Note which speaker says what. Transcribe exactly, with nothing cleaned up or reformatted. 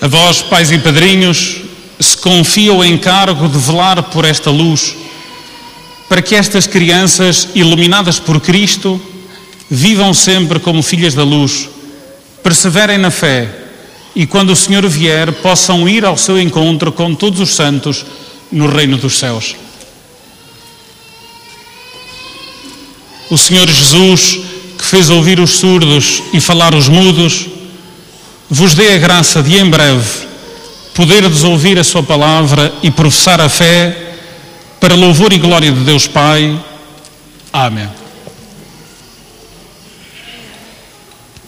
Speaker 1: A vós, pais e padrinhos, se confia o encargo de velar por esta luz, para que estas crianças, iluminadas por Cristo, vivam sempre como filhas da luz, perseverem na fé e, quando o Senhor vier, possam ir ao seu encontro com todos os santos no reino dos céus. O Senhor Jesus, que fez ouvir os surdos e falar os mudos, vos dê a graça de, em breve, poderdes ouvir a sua palavra e professar a fé, para louvor e glória de Deus Pai. Amém.